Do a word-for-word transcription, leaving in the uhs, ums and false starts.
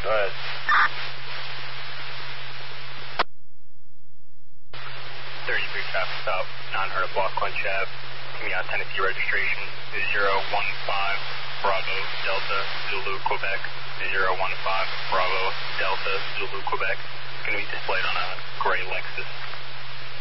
Go ahead. thirty-three traffic stop, nine hundred block Lunch Ave. Give me out Tennessee registration, zero one five Bravo Delta Zulu Quebec, zero one five Bravo Delta Zulu Quebec. It's going to be displayed on a gray Lexus.